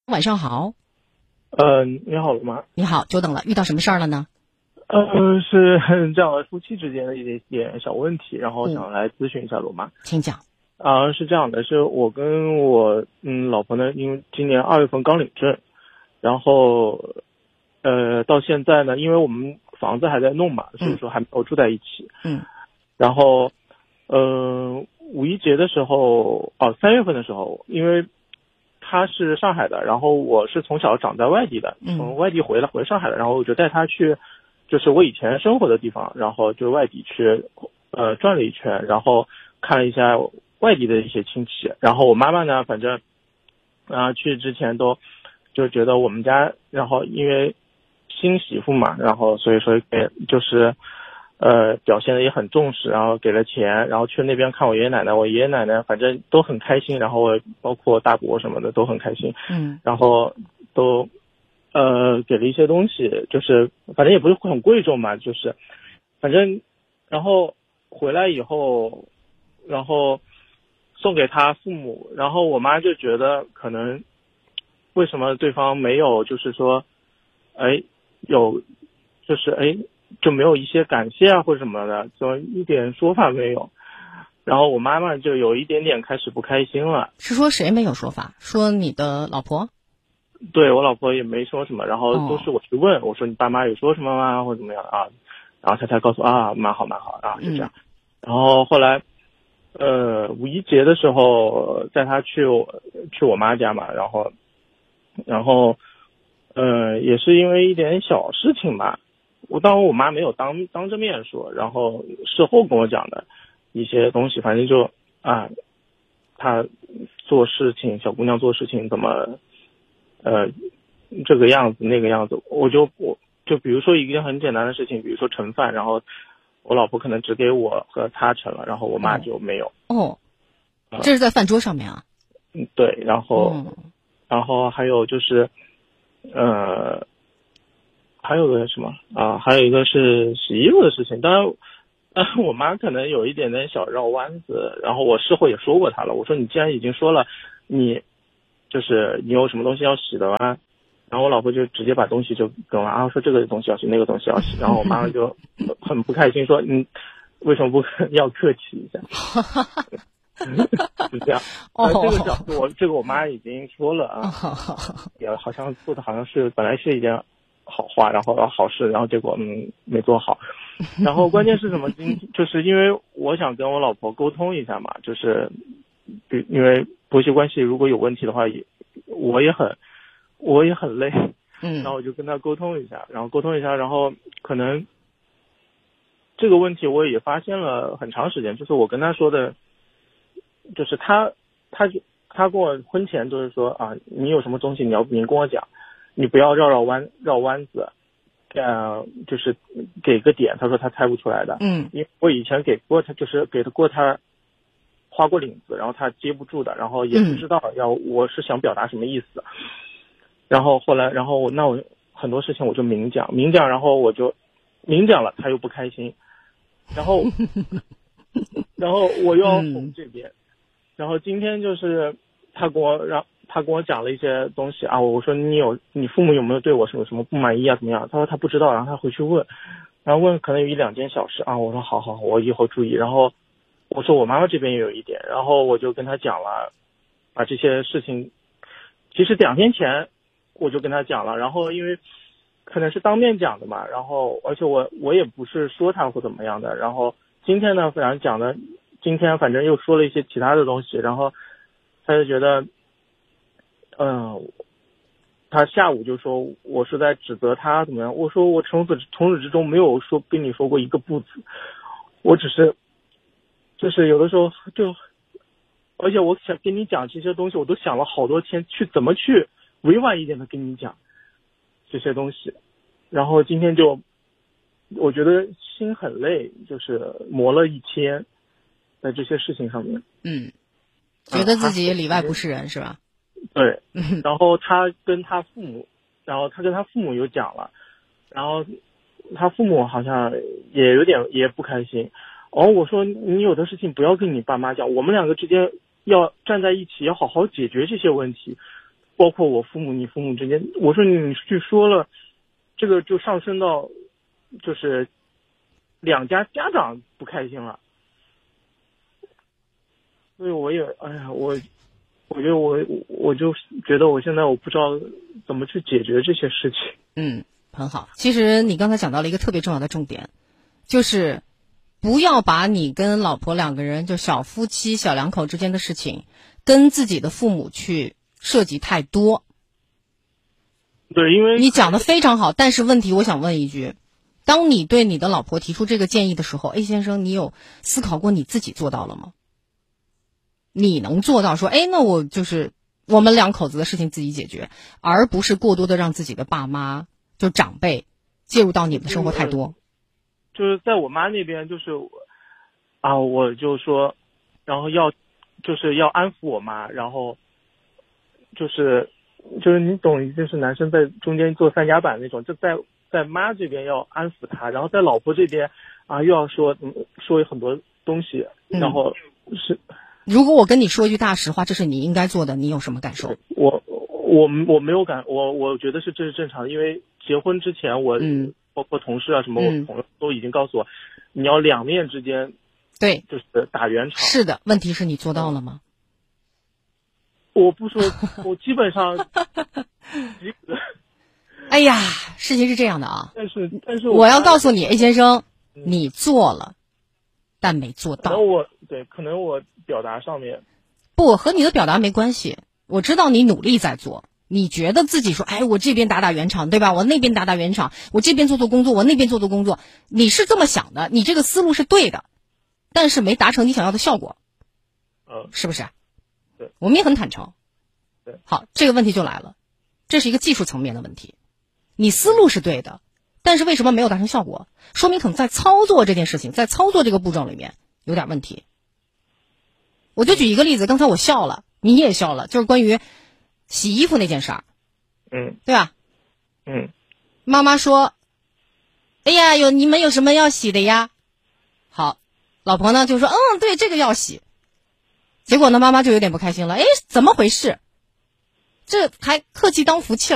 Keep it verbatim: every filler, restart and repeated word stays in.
晚上好。 呃，你好了吗？ 你好，久等了，遇到什么事儿了呢？ 呃，是这样的，夫妻之间的一点小问题，然后嗯想来咨询一下罗妈。 请讲。 啊、是这样的，是我跟我嗯老婆呢，因为今年二月份刚领证，然后呃到现在呢，因为我们房子还在弄嘛，所以说还没有住在一起。 嗯然后呃五一节的时候，哦三月份的时候，因为他是上海的，然后我是从小长在外地的， 嗯从外地回来回上海的，然后我就带他去，就是我以前生活的地方，然后就外地去呃转了一圈，然后看了一下外地的一些亲戚，然后我妈妈呢，反正啊、去之前都就觉得我们家，然后因为新媳妇嘛，然后所以说给就是呃表现的也很重视，然后给了钱，然后去那边看我爷爷奶奶，我爷爷奶奶反正都很开心，然后我包括大伯什么的都很开心， 嗯然后都呃给了一些东西，就是反正也不是很贵重嘛，就是反正然后回来以后，然后送给他父母，然后我妈就觉得可能为什么对方没有就是说，哎有就是哎就没有一些感谢啊或者什么的，就一点说法没有，然后我妈妈就有一点点开始不开心了。 是说谁没有说法？说你的老婆？ 对，我老婆也没说什么，然后哦都是我去问，我说你爸妈有说什么吗或者怎么样啊，然后她才告诉我啊蛮好蛮好啊，就这样。然后后来呃五一节的时候带她去我去我妈家嘛，然后然后呃也是因为一点小事情吧，我当我妈没有当当着面说，然后事后跟我讲的一些东西，反正就啊她做事情，小姑娘做事情怎么呃，这个样子那个样子，我就我就比如说一件很简单的事情，比如说盛饭，然后我老婆可能只给我和她盛了，然后我妈就没有。 哦，这是在饭桌上面啊？ 嗯，对，然后、 嗯然后还有就是呃，还有个什么啊？还有一个是洗衣服的事情，当然。但是我妈可能有一点点小绕弯子，然后我事后也说过她了，我说你既然已经说了，你就是你有什么东西要洗的吗？然后我老婆就直接把东西就跟我啊说这个东西要洗，那个东西要洗，然后我妈妈就很不开心说你为什么不要客气一下？是这样。呃，这个讲我这个我妈已经说了啊，也好像做的好像是本来是一件好话，然后好事，然后结果嗯没做好。然后关键是什么？今就是因为我想跟我老婆沟通一下嘛，就是比因为婆媳关系如果有问题的话，也我也很我也很累， 嗯然后我就跟她沟通一下，然后沟通一下，然后可能这个问题我也发现了很长时间，就是我跟她说的，就是她她就她跟我婚前都是说啊，你有什么东西你要明跟我讲，你不要绕绕弯绕弯子。呃，就是给个点，他说他猜不出来的。 嗯， 因为我以前给过他，就是给他过他花过领子，然后他接不住的，然后也不知道要我是想表达什么意思。然后后来，然后我那我很多事情我就明讲，明讲，然后我就明讲了，他又不开心，然后然后我又要哄这边，然后今天就是他跟我让。他跟我讲了一些东西啊，我说你有你父母有没有对我什么什么不满意啊怎么样？他说他不知道，然后他回去问，然后问可能有一两件小事啊，我说好好好，我以后注意。然后我说我妈妈这边也有一点，然后我就跟他讲了，把这些事情，其实两天前我就跟他讲了，然后因为可能是当面讲的嘛，然后而且我我也不是说他或怎么样的，然后今天呢反正讲的，今天反正又说了一些其他的东西，然后他就觉得。嗯，他下午就说我是在指责他怎么样？我说我从此从始至终没有说跟你说过一个不字，我只是就是有的时候就，而且我想跟你讲这些东西，我都想了好多天去怎么去委婉一点的跟你讲这些东西，然后今天就我觉得心很累，就是磨了一天在这些事情上面。 嗯，觉得自己里外不是人是吧？ 对，然后他跟他父母，然后他跟他父母有讲了，然后他父母好像也有点也不开心。哦，我说你有的事情不要跟你爸妈讲，我们两个之间要站在一起，要好好解决这些问题。 包括我父母、你父母之间，我说你去说了，这个就上升到就是两家家长不开心了，所以我也哎呀，我我觉得我我就觉得我现在我不知道怎么去解决这些事情。 嗯，很好。其实你刚才讲到了一个特别重要的重点，就是不要把你跟老婆两个人就小夫妻小两口之间的事情跟自己的父母去涉及太多。 对，因为你讲的非常好，但是问题我想问一句，当你对你的老婆提出这个建议的时候 A 先生，你有思考过你自己做到了吗？你能做到说，哎，那我就是我们两口子的事情自己解决，而不是过多的让自己的爸妈就长辈介入到你们的生活太多。 就是在我妈那边，就是啊，我就说，然后要就是要安抚我妈，然后就是就是你懂，就是男生在中间做三夹板那种，就在在妈这边要安抚她，然后在老婆这边啊又要说嗯说很多东西，然后是。嗯， 如果我跟你说一句大实话，这是你应该做的，你有什么感受？ 我我我没有感，我我觉得是这是正常的，因为结婚之前我、 嗯、 包括同事啊什么，我朋友都已经告诉我，嗯、你要两面之间对， 就是打圆场。 是的，问题是你做到了吗？ 我不说，我基本上及格。 哎呀，事情是这样的啊， 但是但是我, 我要告诉你 A 先生，嗯、你做了，但没做到。 可能我对，可能我表达上面不和你的表达没关系。我知道你努力在做，你觉得自己说，哎，我这边打打圆场，对吧？我那边打打圆场，我这边做做工作，我那边做做工作，你是这么想的，你这个思路是对的，但是没达成你想要的效果， 嗯， 是不是？ 对， 我们也很坦诚。 对， 好，这个问题就来了，这是一个技术层面的问题。你思路是对的，但是为什么没有达成效果？说明可能在操作这件事情，在操作这个步骤里面有点问题。我就举一个例子，刚才我笑了，你也笑了，就是关于洗衣服那件事儿， 嗯， 对吧？ 嗯， 妈妈说，哎呀，有你们有什么要洗的呀？好，老婆呢就说，嗯，对，这个要洗。结果呢，妈妈就有点不开心了，哎，怎么回事？这还客气当福气了。